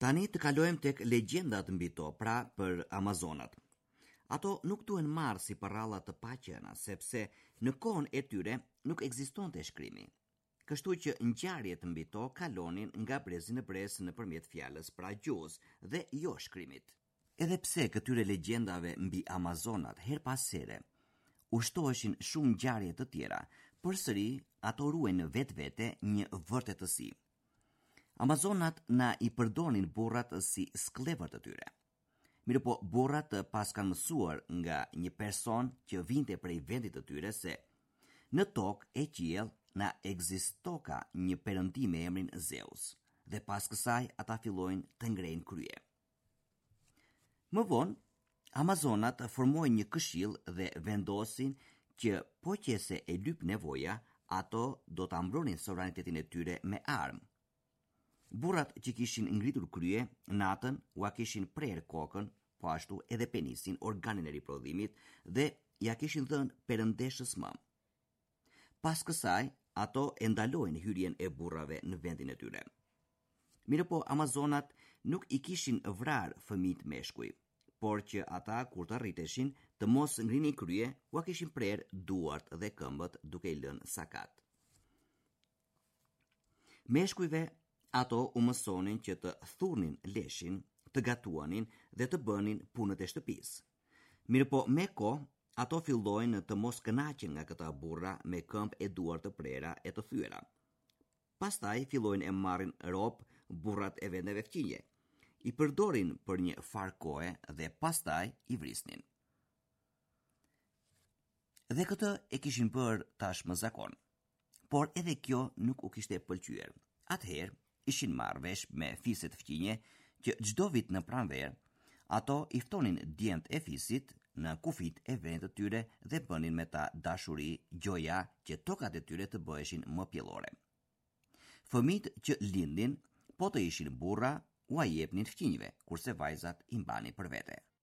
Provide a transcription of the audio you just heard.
Tani të kalojmë tek legjendat mbi to, pra për Amazonat. Ato nuk duhen marrë si paralla të paqena, sepse në kohën e tyre nuk ekzistonte shkrimi. Kështu që ngjarjet mbi to kalonin nga brezi në brez nëpërmjet fjalës pra gjuhës dhe jo shkrimit. Edhe pse këtyre legjendave mbi Amazonat her pas here ushtoheshin shumë ngjarje të tjera, përsëri ato ruajnë në vetvete një vërtetësi. Amazonat na i përdonin burrat si skllëpër të tyre. Mirëpo burrat pas kanë mësuar nga një person që vinte prej vendit të tyre se në tokë e qiell na ekzistoka një perëndim me emrin Zeus, dhe pas kësaj ata fillojnë të ngrejnë krye. Më vonë, Amazonat formojnë një këshill dhe vendosin që po qese e lyp nevoja, ato do ta mbronin sovranitetin e tyre me armë. Burrat që kishin ngritur krye, natën ua kishin prerë kokën, po ashtu edhe penisin, organin e riprodhimit, dhe ja kishin dhënë perëndeshës më. Pas kësaj, ato e ndalojnë hyrjen e burrave në vendin e tyre. Mirëpo Amazonat nuk i kishin vrarë fëmijët meshkuj, por që ata kur të rriteshin të mos ngrinin krye, ua kishin prerë duart dhe këmbët duke i lënë sakat. Meshkujve ato u mësonin që të thurnin leshin, të gatuanin dhe të bënin punët e shtëpisë. Mirëpo me kohë, ato fillojnë të mos kënaqen nga këta burra me këmbë e duar të prera e të thyera. Pastaj fillojnë e marrin rob burrat e vendeve fqinje, i përdorin për një farë kohe dhe pastaj i vrisnin. Dhe këtë e kishin bërë tashmë zakon, por edhe kjo nuk u kishte pëlqyer. Atëherë ishin marrë vesh me fiset fqinje që çdo vit në pranverë ato i ftonin djemt e fisit në kufit e vendit të tyre dhe bënin me ta dashuri gjoja që tokat e tyre të bëheshin më pjellore. Fëmijët që lindin, po të ishin burra, ua jepnin fqinjve, kurse vajzat i mbanin për vete.